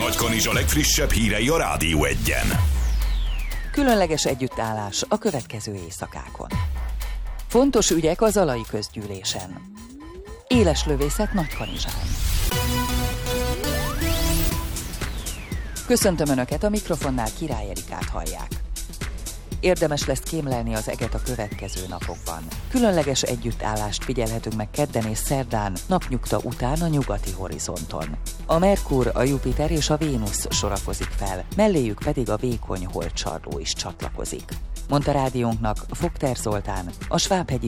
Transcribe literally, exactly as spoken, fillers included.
Nagykanizsa legfrissebb hírei a Rádió Egyen. Különleges együttállás a következő éjszakákon. Fontos ügyek a Zalai Közgyűlésen. Éles lövészet Nagykanizsán. Köszöntöm Önöket, a mikrofonnál Király Erikát hallják. Érdemes lesz kémlelni az eget a következő napokban. Különleges együttállást figyelhetünk meg kedden és szerdán, napnyugta után a nyugati horizonton. A Merkur, a Jupiter és a Vénusz sorakozik fel, melléjük pedig a vékony holdcsarló is csatlakozik. Mondta rádiónknak Fogter Zoltán, a Svábhegyi